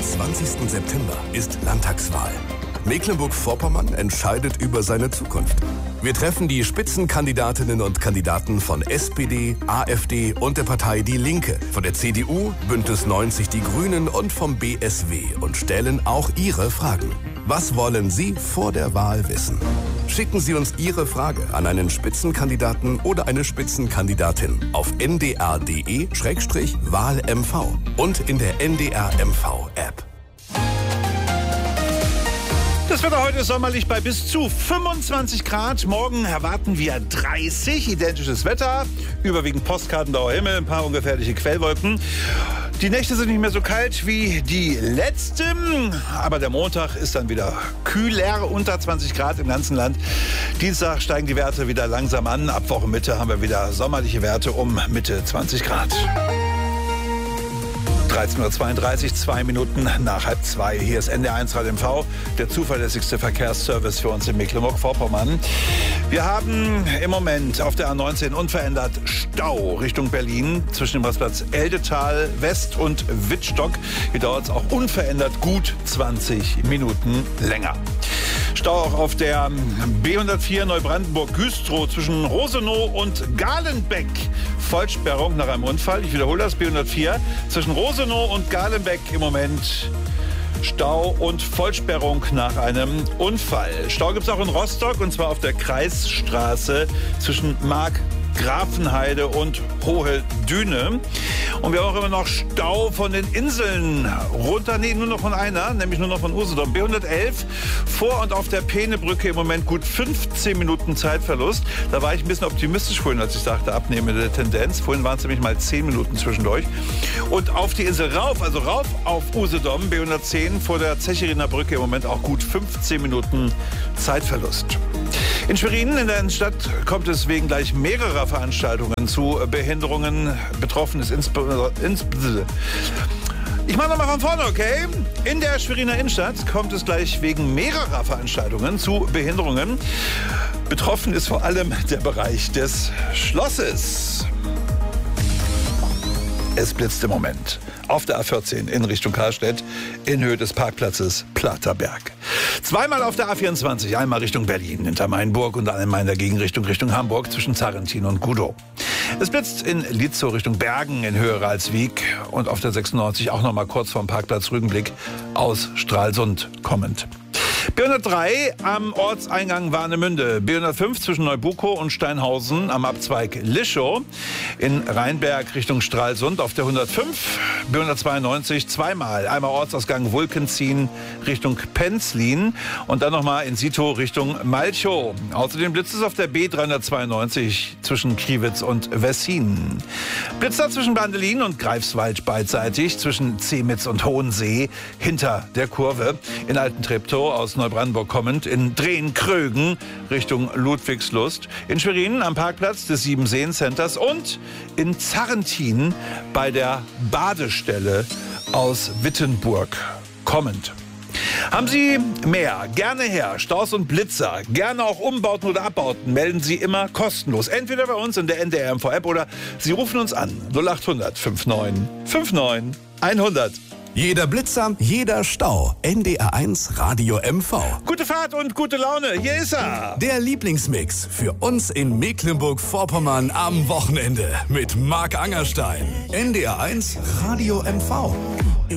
20. September ist Landtagswahl. Mecklenburg-Vorpommern entscheidet über seine Zukunft. Wir treffen die Spitzenkandidatinnen und Kandidaten von SPD, AfD und der Partei Die Linke, von der CDU, Bündnis 90 Die Grünen und vom BSW und stellen auch Ihre Fragen. Was wollen Sie vor der Wahl wissen? Schicken Sie uns Ihre Frage an einen Spitzenkandidaten oder eine Spitzenkandidatin auf ndr.de/wahlmv und in der NDR-MV-App. Das Wetter heute ist sommerlich bei bis zu 25 Grad. Morgen erwarten wir 30, identisches Wetter. Überwiegend postkartenblauer Himmel, ein paar ungefährliche Quellwolken. Die Nächte sind nicht mehr so kalt wie die letzten, aber der Montag ist dann wieder kühler, unter 20 Grad im ganzen Land. Dienstag steigen die Werte wieder langsam an. Ab Wochenmitte haben wir wieder sommerliche Werte um Mitte 20 Grad. 13.32 Uhr, 2 Minuten nach 1:30. Hier ist NDR1 Radio MV, der zuverlässigste Verkehrsservice für uns in Mecklenburg-Vorpommern. Wir haben im Moment auf der A19 unverändert Stau Richtung Berlin zwischen dem Rastplatz Eldetal West und Wittstock. Hier dauert es auch unverändert gut 20 Minuten länger. Stau auch auf der B104 Neubrandenburg-Güstrow zwischen Rosenow und Galenbeck. Vollsperrung nach einem Unfall. Ich wiederhole das, B104 zwischen Rosenow und Galenbeck im Moment. Stau und Vollsperrung nach einem Unfall. Stau gibt es auch in Rostock und zwar auf der Kreisstraße zwischen Markgrafenheide und Hohe Düne. Und wir haben auch immer noch Stau von den Inseln runter, nur noch von einer, nämlich nur noch von Usedom. B111 vor und auf der Peenebrücke im Moment gut 15 Minuten Zeitverlust. Da war ich ein bisschen optimistisch vorhin, als ich sagte, abnehmende Tendenz. Vorhin waren es nämlich mal 10 Minuten zwischendurch. Und auf die Insel rauf, also rauf auf Usedom, B110 vor der Zechiriner Brücke im Moment auch gut 15 Minuten Zeitverlust. In Schwerin in der Innenstadt kommt es wegen gleich mehrerer Veranstaltungen zu Behinderungen. Betroffen ist insbesondere. Ich mache nochmal von vorne, okay? In der Schweriner Innenstadt kommt es gleich wegen mehrerer Veranstaltungen zu Behinderungen. Betroffen ist vor allem der Bereich des Schlosses. Es blitzt im Moment auf der A14 in Richtung Karlstedt in Höhe des Parkplatzes Platterberg. Zweimal auf der A24, einmal Richtung Berlin, hinter Mainburg und einmal in der Gegenrichtung Richtung Hamburg zwischen Zarrentin und Gudow. Es blitzt in Lietzow Richtung Bergen in Höhe Ralswiek und auf der 96 auch noch mal kurz vorm Parkplatz Rügenblick aus Stralsund kommend. B103 am Ortseingang Warnemünde, B105 zwischen Neubukow und Steinhausen am Abzweig Lischow, in Rheinberg Richtung Stralsund auf der 105, B192 zweimal, einmal Ortsausgang Wulkenzien Richtung Penzlin und dann nochmal in Sito Richtung Malchow. Außerdem blitzt es auf der B392 zwischen Kriwitz und Wessin. Blitzer zwischen Bandelin und Greifswald beidseitig, zwischen Zemitz und Hohensee hinter der Kurve, in Altentreptow aus Neubrandenburg kommend, in Drehen-Krögen Richtung Ludwigslust, in Schwerin am Parkplatz des Siebenseen-Centers und in Zarrentin bei der Badestelle aus Wittenburg kommend. Haben Sie mehr? Gerne her. Staus und Blitzer. Gerne auch Umbauten oder Abbauten. Melden Sie immer kostenlos. Entweder bei uns in der NDR-MV-App oder Sie rufen uns an. 0800 59 59 100. Jeder Blitzer, jeder Stau. NDR1 Radio MV. Gute Fahrt und gute Laune. Hier ist er. Der Lieblingsmix für uns in Mecklenburg-Vorpommern am Wochenende mit Marc Angerstein. NDR1 Radio MV.